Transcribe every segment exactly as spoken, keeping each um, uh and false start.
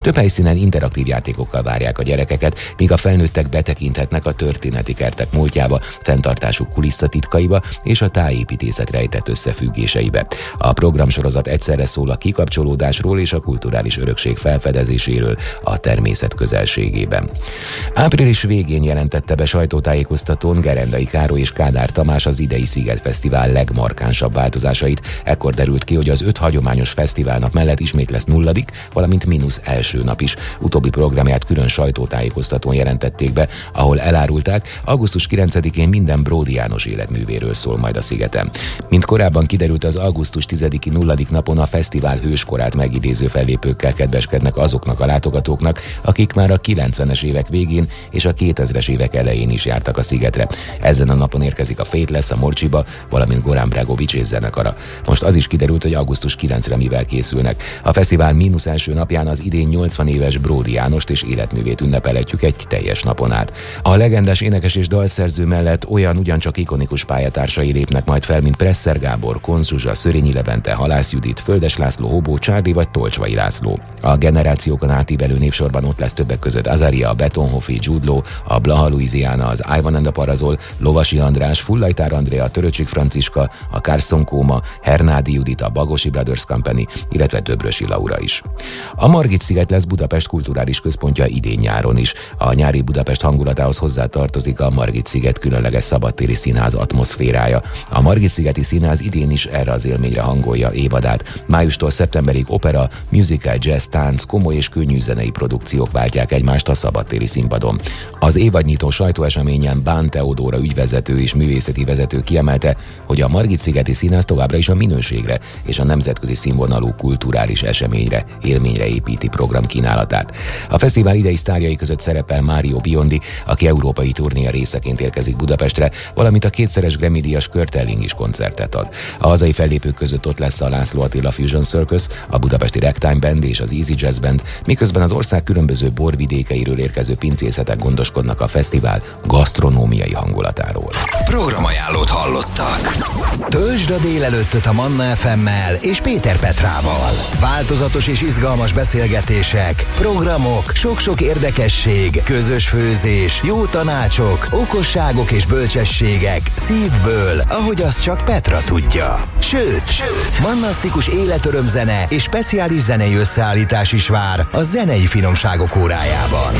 Több helyszínen interaktív játékokkal várják a gyerekeket, míg a felnőttek betekinthetnek a történeti kertek múltjába, fenntartásuk kulisszatitkaiba és a tájépítészet rejtett összefüggéseibe. A programsorozat egyszerre szól a kikapcsolódásról és a kulturális örökség felfedezéséről a természet közelségében. Április végén jelentette be sajtótájékoztatón Gerendai Károly és Kádár Tamás az idei Szigetfesztivál legmarkánsabb változásait. Ekkor derült ki, hogy az öt hagyományos fesztiválnap mellett ismét lesz nulladik, valamint mínusz első nap is. Utóbbi programját külön sajtótájékoztatón jelentették be, ahol elárulták, augusztus kilencedikén minden Bródi János életművéről szól majd a szigeten. Mint korábban kiderült, az augusztus tizediki nulladik napon a fesztivál hőskorát megidéző fellépőkkel kedveskednek azoknak a látogatóknak, akik már a kilencvenes évek végén és a kétezres évek elején is jártak a szigetre. Ezen a napon érkezik a Faithless, a Morcsiba, valamint Goran Bregovics és zenekara. Most az is kiderült, hogy augusztus kilencedikére mivel készülnek. A fesztivál mínusz első napján az idén nyolcvan éves Bródi Jánost és életművét ünnepeletjük egy teljes napon át. A legendás énekes és dalszerző mellett olyan ugyancsak ikonikus pályatársai lépnek majd fel, mint Presser Gábor, Konz Zsuzsa, Szörényi Levente, Halász Judit, Földes László, Hobó Csárdi vagy Tolcsvai László. A generációkon átívelő névsorban ott lesz többek között Azaria, Betonhoffi, Jude Law, a Blaha Louisiana, az Ivan and the Parazol, Lovasi András, Fullajtár Andrea, Töröcsik Franciska, a Carson Kóma, Hernádi Judit, a Bagosi Brothers Company, illetve Döbrösi Laura is. A Margit-sziget lesz Budapest kulturális központja idén nyáron is. A nyári Budapest hangulatához hozzátartozik a Margit-sziget különleges szabadtéri színház atmoszférája. A Margit-szigeti színház idén is erre az élményre hangolja évadát. Májustól szeptemberig opera, musical, jazz, tánc, komoly és könnyű zenei produkciók váltják egymást a szabadtéri színpadon. Az évadnyitó sajtóeseményen Bán Teodóra ügyvezető és művészeti vezető kiemelte, hogy a Margit-szigeti színház továbbra is a minőségre és a nemzetközi színvonalú kulturális eseményre, élményre építi program kínálatát. A fesztivál idei sztárjai között szerepel Mário Biondi, aki európai turnéja részeként érkezik Budapestre, valamint a kétszeres Grammy-díjas Kurt Elling is koncertet ad. A hazai fellépők között ott lesz a László Attila Fusion Circus, a budapesti Ragtime Band és az Easy Jazz Band, miközben az ország különböző borvidékeiről érkező pincészetek gondoskodnak a fesztivál gasztronómiai hangulatáról. Programajánlót hallottak. Töltsd a délelőttöt a Manna ef emmel és Péter Petrával. Változatos és izgalmas beszélgetések, programok, sok-sok érdekesség, közös főzés, jó tanácsok, okosságok és bölcsességek szívből, ahogy azt csak Petra tudja. Sőt, mannasztikus életörömzene és speciális zenei összeállítás is vár a zenei finomságok órájában.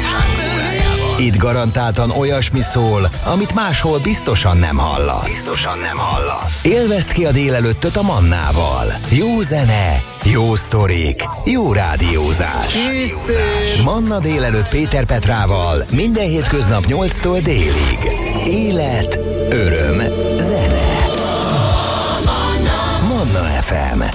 Itt garantáltan olyasmi szól, amit máshol biztosan nem hallasz. Biztosan nem hallasz. Élvezd ki a délelőttöt a Mannával. Jó zene, jó sztorik, jó rádiózás. Készül. Manna délelőtt Péter Petrával minden hétköznap nyolctól délig. Élet, öröm, zene. Manna ef em.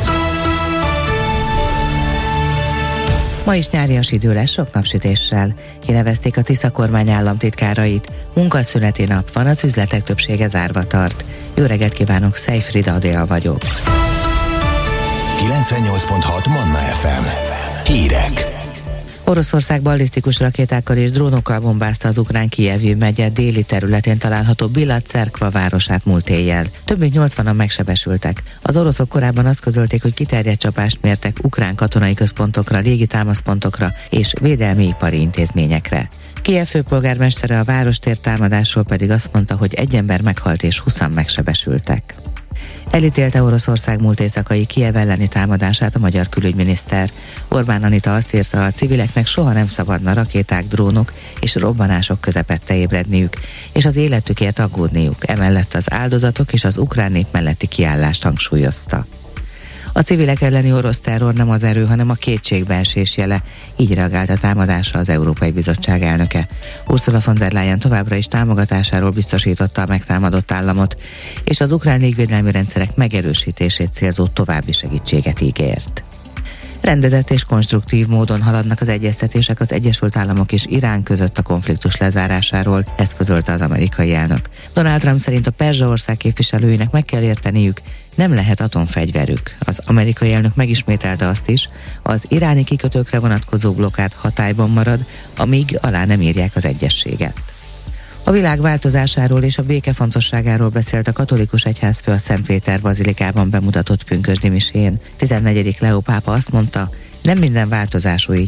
Ma is nyárias idő lesz sok napsütéssel. Kinevezték a Tisza kormány államtitkárait. Munkaszüneti nap van, az üzletek többsége zárva tart. Jó reggelt kívánok, Szejfrida Adél vagyok. kilencvennyolc pont hat Manna ef em. Hírek. Oroszország ballisztikus rakétákkal és drónokkal bombázta az ukrán Kijev megye déli területén található Bilat-Cerkva városát múlt éjjel. Több mint nyolcvanan megsebesültek. Az oroszok korábban azt közölték, hogy kiterjedt csapást mértek ukrán katonai központokra, légitámaszpontokra és védelmi ipari intézményekre. Kijev főpolgármestere a várostér támadásról pedig azt mondta, hogy egy ember meghalt és húszan megsebesültek. Elítélte Oroszország múlt éjszakai Kijev elleni támadását a magyar külügyminiszter. Orbán Anita azt írta, a civileknek soha nem szabadna rakéták, drónok és robbanások közepette ébredniük, és az életükért aggódniuk, emellett az áldozatok és az ukrán nép melletti kiállást hangsúlyozta. A civilek elleni orosz terror nem az erő, hanem a kétségbeesés jele, így reagált a támadásra az Európai Bizottság elnöke. Ursula von der Leyen továbbra is támogatásáról biztosította a megtámadott államot, és az ukrán légvédelmi rendszerek megerősítését célzó további segítséget ígért. Rendezett és konstruktív módon haladnak az egyeztetések az Egyesült Államok és Irán között a konfliktus lezárásáról, ezt közölte az amerikai elnök. Donald Trump szerint a Perzsa-ország képviselőinek meg kell érteniük, nem lehet atomfegyverük. Az amerikai elnök megismételte azt is, az iráni kikötőkre vonatkozó blokkád hatályban marad, amíg alá nem írják az egyezséget. A világ változásáról és a béke fontosságáról beszélt a katolikus egyházfő a Szentpéter bazilikában bemutatott pünkösdi misén. tizennegyedik Leó pápa azt mondta, nem minden változás újítja